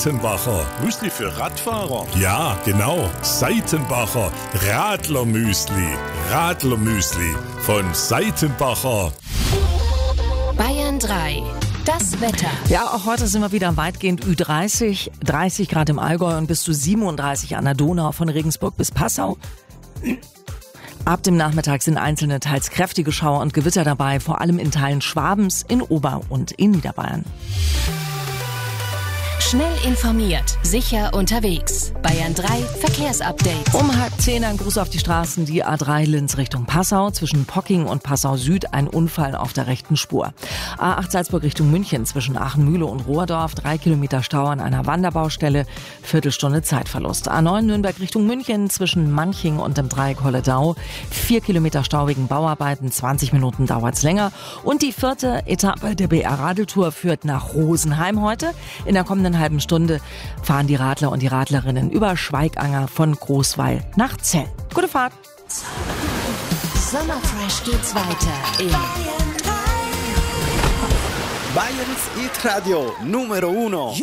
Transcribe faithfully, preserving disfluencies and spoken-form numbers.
Seitenbacher. Müsli für Radfahrer? Ja, genau. Seitenbacher Radlermüsli. Radlermüsli von Seitenbacher. Bayern drei. Das Wetter. Ja, auch heute sind wir wieder weitgehend Ü dreißig. dreißig Grad im Allgäu und bis zu siebenunddreißig an der Donau von Regensburg bis Passau. Ab dem Nachmittag sind einzelne teils kräftige Schauer und Gewitter dabei, vor allem in Teilen Schwabens, in Ober- und in Niederbayern. Schnell informiert, sicher unterwegs. Bayern drei Verkehrsupdate. Um halb zehn ein Gruß auf die Straßen, die A drei Linz Richtung Passau. Zwischen Pocking und Passau Süd ein Unfall auf der rechten Spur. A acht Salzburg Richtung München zwischen Aachenmühle und Rohrdorf. Drei Kilometer Stau an einer Wanderbaustelle. Viertelstunde Zeitverlust. A neun Nürnberg Richtung München zwischen Manching und dem Dreieck Holledau. Vier Kilometer Stau wegen Bauarbeiten. zwanzig Minuten dauert's länger. Und die vierte Etappe der B R-Radeltour führt nach Rosenheim heute. In der kommenden halben Stunde fahren die Radler und die Radlerinnen über Schweiganger von Großweil nach Zell. Gute Fahrt! Sommerfresh geht's weiter in Bayerns Hit Radio Numero uno.